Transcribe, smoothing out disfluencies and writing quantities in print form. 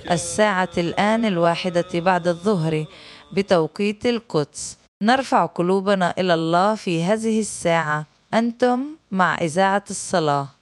الساعة الآن 1 بعد الظهر بتوقيت القدس. نرفع قلوبنا إلى الله في هذه الساعة. أنتم مع إذاعة الصلاة.